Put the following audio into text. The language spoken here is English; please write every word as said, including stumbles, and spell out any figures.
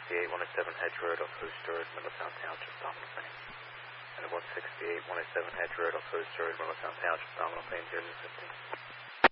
sixty-eight, one oh seven Hedge Road off Post Road, Middletown Township, Domino Plain. And one sixty-eight, one oh seven Hedge Road off Post Road, Middletown Township, Domino Plain, zero fifteen.